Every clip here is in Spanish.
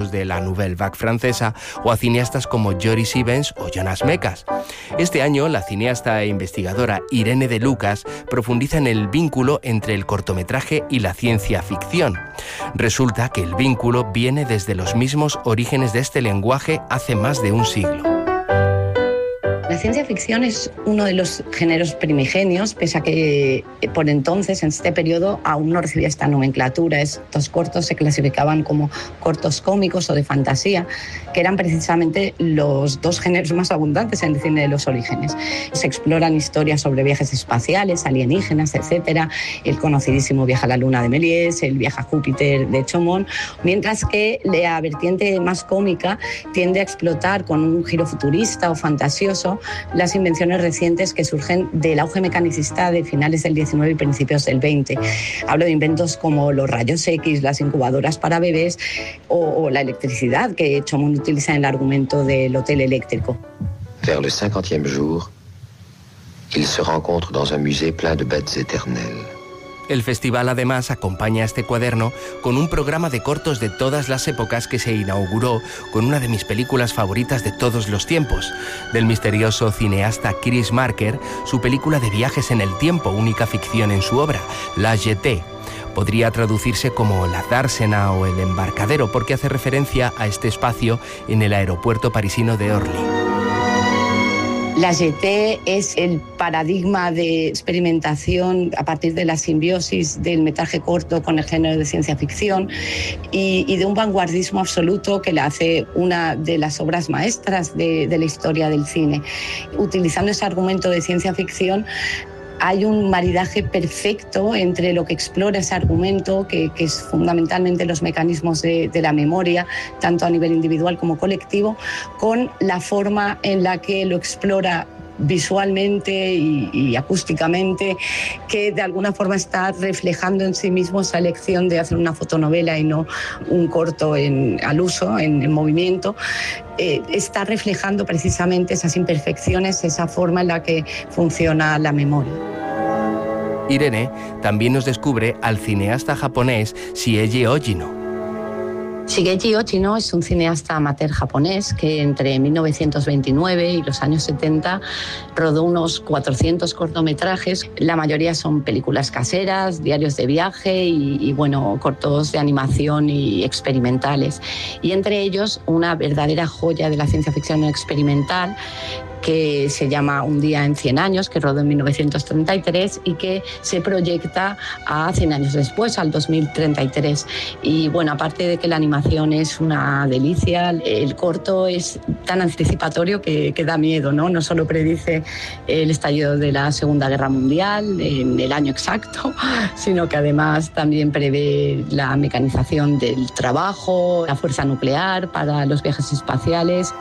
clásicos de la Nouvelle Vague francesa o a cineastas como Joris Ivens o Jonas Mekas. Este año, la cineasta e investigadora Irene de Lucas profundiza en el vínculo entre el cortometraje y la ciencia ficción. Resulta que el vínculo viene desde los mismos orígenes de este lenguaje hace más de un siglo. La ciencia ficción es uno de los géneros primigenios, pese a que por entonces, en este periodo, aún no recibía esta nomenclatura. Estos cortos se clasificaban como cortos cómicos o de fantasía, que eran precisamente los dos géneros más abundantes en el cine de los orígenes. Se exploran historias sobre viajes espaciales, alienígenas, etc., el conocidísimo Viaje a la Luna de Méliès, el Viaje a Júpiter de Chaumont, mientras que la vertiente más cómica tiende a explotar con un giro futurista o fantasioso las invenciones recientes que surgen del auge mecanicista de finales del 19 y principios del 20. Hablo de inventos como los rayos X, las incubadoras para bebés o la electricidad que Chaumont utiliza en el argumento del hotel eléctrico. Vers le 50e jour, ils se rencontrent dans un musée plein de bêtes éternelles. El festival además acompaña a este cuaderno con un programa de cortos de todas las épocas que se inauguró con una de mis películas favoritas de todos los tiempos, del misterioso cineasta Chris Marker, su película de viajes en el tiempo, única ficción en su obra, La Jetée. Podría traducirse como la dársena o el embarcadero porque hace referencia a este espacio en el aeropuerto parisino de Orly. La Jetée es el paradigma de experimentación a partir de la simbiosis del metraje corto con el género de ciencia ficción y de un vanguardismo absoluto que la hace una de las obras maestras de la historia del cine. Utilizando ese argumento de ciencia ficción, hay un maridaje perfecto entre lo que explora ese argumento, que es fundamentalmente los mecanismos de la memoria, tanto a nivel individual como colectivo, con la forma en la que lo explora visualmente y acústicamente, que de alguna forma está reflejando en sí mismo esa elección de hacer una fotonovela y no un corto al uso, en movimiento. Está reflejando precisamente esas imperfecciones, esa forma en la que funciona la memoria. Irene también nos descubre al cineasta japonés Shigeji Ojino. Shigeji Ojino es un cineasta amateur japonés que entre 1929 y los años 70 rodó unos 400 cortometrajes. La mayoría son películas caseras, diarios de viaje y cortos de animación y experimentales. Y entre ellos una verdadera joya de la ciencia ficción experimental que se llama Un día en 100 años, que rodó en 1933 y que se proyecta a 100 años después, al 2033. Y bueno, aparte de que la animación es una delicia, el corto es tan anticipatorio que da miedo, ¿no? No solo predice el estallido de la Segunda Guerra Mundial en el año exacto, sino que además también prevé la mecanización del trabajo, la fuerza nuclear para los viajes espaciales.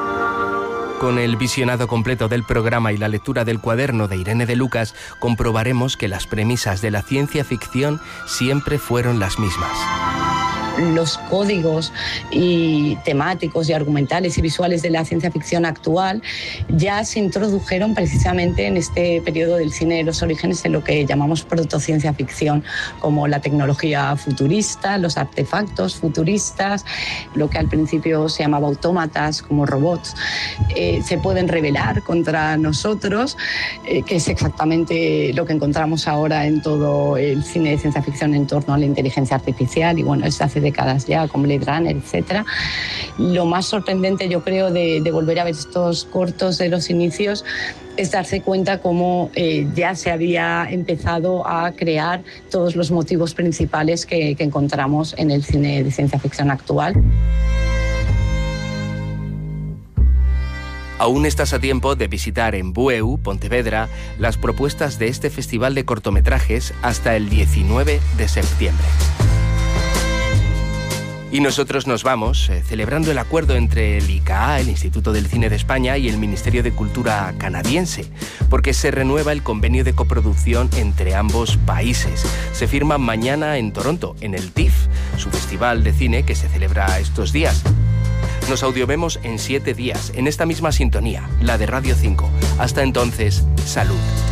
Con el visionado completo del programa y la lectura del cuaderno de Irene de Lucas, comprobaremos que las premisas de la ciencia ficción siempre fueron las mismas. Los códigos y temáticos y argumentales y visuales de la ciencia ficción actual ya se introdujeron precisamente en este periodo del cine de los orígenes en lo que llamamos protociencia ficción, como la tecnología futurista, los artefactos futuristas, lo que al principio se llamaba autómatas como robots, se pueden rebelar contra nosotros, que es exactamente lo que encontramos ahora en todo el cine de ciencia ficción en torno a la inteligencia artificial y bueno, es hace décadas ya, con Blade Runner, etc. Lo más sorprendente, yo creo, de volver a ver estos cortos de los inicios es darse cuenta cómo ya se había empezado a crear todos los motivos principales que encontramos en el cine de ciencia ficción actual. Aún estás a tiempo de visitar en Bueu, Pontevedra, las propuestas de este festival de cortometrajes hasta el 19 de septiembre. Y nosotros nos vamos celebrando el acuerdo entre el ICA, el Instituto del Cine de España, y el Ministerio de Cultura canadiense, porque se renueva el convenio de coproducción entre ambos países. Se firma mañana en Toronto, en el TIFF, su festival de cine que se celebra estos días. Nos audiovemos en 7 días, en esta misma sintonía, la de Radio 5. Hasta entonces, salud.